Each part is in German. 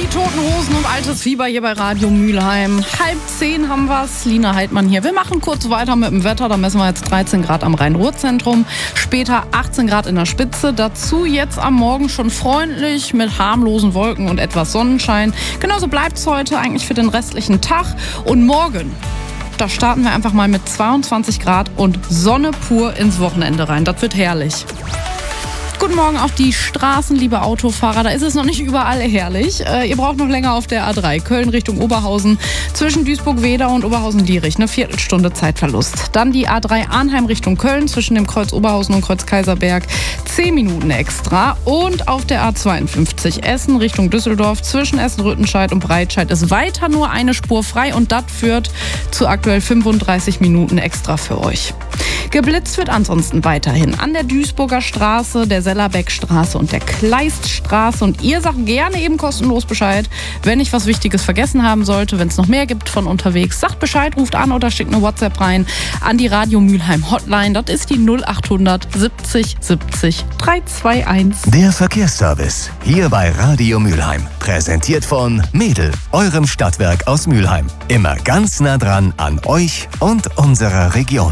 Toten Hosen und Altes Fieber hier bei Radio Mülheim. 9:30 haben wir's. Lina Heidmann hier. Wir machen kurz weiter mit dem Wetter. Da messen wir jetzt 13 Grad am Rhein-Ruhr-Zentrum. Später 18 Grad in der Spitze. Dazu jetzt am Morgen schon freundlich mit harmlosen Wolken und etwas Sonnenschein. Genauso bleibt's heute eigentlich für den restlichen Tag. Und morgen, da starten wir einfach mal mit 22 Grad und Sonne pur ins Wochenende rein. Das wird herrlich. Guten Morgen auf die Straßen, liebe Autofahrer. Da ist es noch nicht überall herrlich. Ihr braucht noch länger auf der A3. Köln Richtung Oberhausen. Zwischen Duisburg-Wedau und Oberhausen-Lierich. Eine Viertelstunde Zeitverlust. Dann die A3 Arnheim Richtung Köln. Zwischen dem Kreuz Oberhausen und Kreuz Kaiserberg. 10 Minuten extra. Und auf der A52 Essen Richtung Düsseldorf. Zwischen Essen-Rüttenscheid und Breitscheid ist weiter nur eine Spur frei. Und das führt zu aktuell 35 Minuten extra für euch. Geblitzt wird ansonsten weiterhin an der Duisburger Straße, der Sellerbeckstraße und der Kleiststraße. Und ihr sagt gerne eben kostenlos Bescheid, wenn ich was Wichtiges vergessen haben sollte. Wenn es noch mehr gibt von unterwegs, sagt Bescheid, ruft an oder schickt eine WhatsApp rein an die Radio Mülheim Hotline. Das ist die 0800 70 70 321. Der Verkehrsservice hier bei Radio Mülheim. Präsentiert von Mädel, eurem Stadtwerk aus Mülheim. Immer ganz nah dran an euch und unserer Region.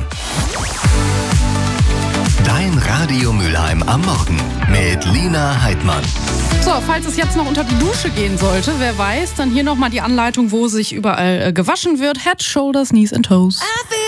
Dein Radio Mülheim am Morgen mit Lina Heidmann. So, falls es jetzt noch unter die Dusche gehen sollte, wer weiß, dann hier nochmal die Anleitung, wo sich überall gewaschen wird. Head, Shoulders, Knees and Toes.